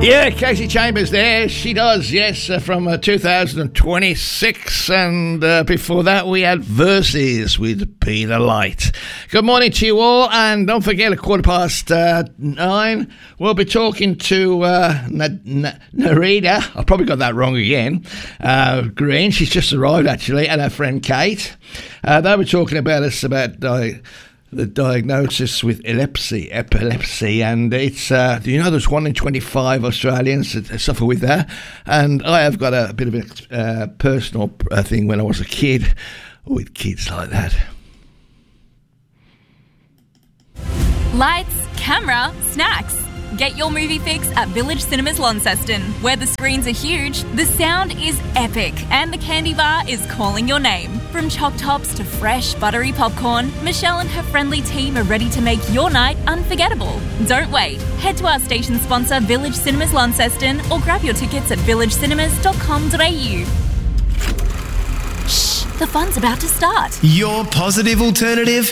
Yeah, Casey Chambers there. She does, yes, from 2026. And before that, we had Verses with Peter Light. Good morning to you all. And don't forget, at 9:15, we'll be talking to Narita. I probably got that wrong again. Green. She's just arrived, actually, and her friend Kate. They were talking about the diagnosis with epilepsy, and it's, do you know there's 1 in 25 Australians that suffer with that? And I have got a bit of a personal thing when I was a kid with kids like that. Lights, camera, snacks. Get your movie fix at Village Cinemas Launceston, where the screens are huge, the sound is epic, and the candy bar is calling your name. From choc tops to fresh, buttery popcorn, Michelle and her friendly team are ready to make your night unforgettable. Don't wait. Head to our station sponsor, Village Cinemas Launceston, or grab your tickets at villagecinemas.com.au. Shh, the fun's about to start. Your positive alternative